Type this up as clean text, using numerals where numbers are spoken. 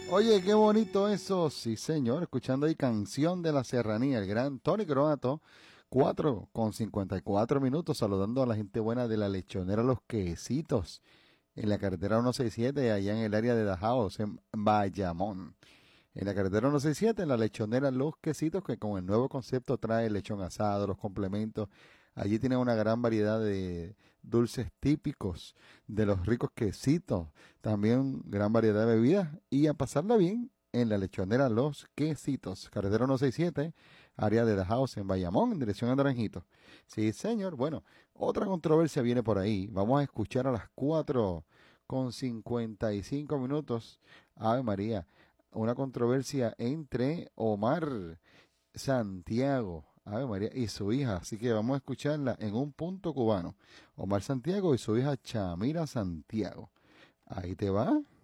Oye, qué bonito eso. Sí, señor. Escuchando ahí Canción de la Serranía, el gran Tony Croato. 4:54 minutos. Saludando a la gente buena de la lechonera Los Quesitos. En la carretera 167, allá en el área de Dajaos, en Bayamón. En la carretera 167, en la lechonera Los Quesitos, que con el nuevo concepto trae el lechón asado, los complementos. Allí tienen una gran variedad de dulces típicos de los ricos quesitos. También gran variedad de bebidas. Y a pasarla bien en la lechonera Los Quesitos. Carretera 167, área de The House en Bayamón, en dirección a Naranjito. Sí, señor. Bueno, otra controversia viene por ahí. Vamos a escuchar a las 4:55 minutos. Ave María, una controversia entre Omar Santiago, Ave María, y su hija. Así que vamos a escucharla en un punto cubano. Omar Santiago y su hija Chamira Santiago. Ahí te va.